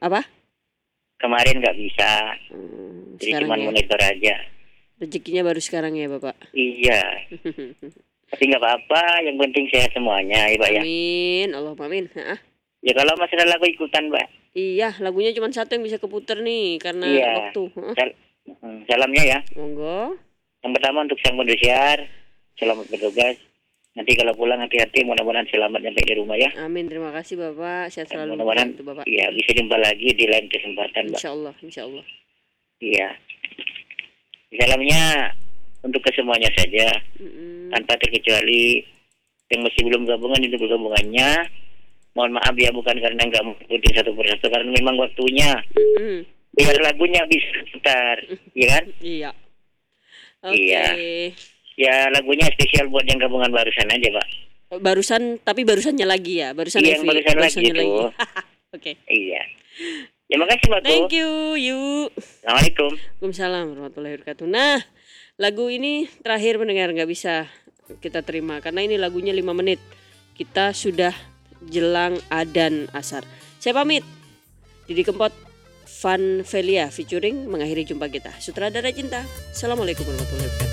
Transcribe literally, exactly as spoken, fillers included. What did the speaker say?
Apa? Kemarin nggak bisa. Hmm, Jadi sekarang cuma ya. monitor aja. Rezekinya baru sekarang ya Bapak. Iya. Tapi nggak apa-apa. Yang penting sehat semuanya ya Pak ya. Amin. Allahumma amin. Hah? Ya kalau masalah lagu ikutan Pak. Iya, lagunya cuma satu yang bisa keputar nih karena Iya. waktu. Hah? Sal hmm, salamnya ya. Monggo. Yang pertama untuk sang pendusiar. Selamat bertugas. Nanti kalau pulang hati-hati, mudah-mudahan selamat sampai di rumah ya. Amin, terima kasih Bapak. Sehat selalu Mudah-mudahan itu Bapak. iya bisa jumpa lagi di lain kesempatan Pak. Insya Allah, insya Allah. Iya. Salamnya untuk kesemuanya saja, Mm-mm. tanpa terkecuali yang masih belum gabungan itu gabungannya. Mohon maaf ya, bukan karena nggak mengikuti satu persatu, karena memang waktunya. Mm-mm. Biar lagunya bisa putar, ya kan? Iya. Oke. Iya. Ya lagunya spesial buat yang gabungan barusan aja Pak. Barusan, tapi barusannya lagi ya, barusan Iya, yang Evi, barusan lagi barusannya itu. Oke. Iya. Terima kasih Mbak. Thank you, yuk. Assalamualaikum. Waalaikumsalam warahmatullahi wabarakatuh. Nah, lagu ini terakhir pendengar nggak bisa kita terima karena ini lagunya lima menit. Kita sudah jelang adzan asar. Saya pamit. Didi Kempot, Van Velia featuring mengakhiri jumpa kita. Sutradara Cinta. Assalamualaikum warahmatullahi wabarakatuh.